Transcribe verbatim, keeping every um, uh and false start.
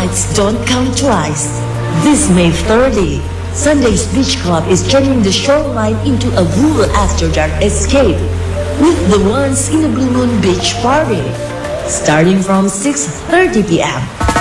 nights don't come twice. This May thirtieth, Sunday's Beach Club is turning the shoreline into a blue after-dark escape with the Once in a Blue Moon Beach Party, starting from six thirty p m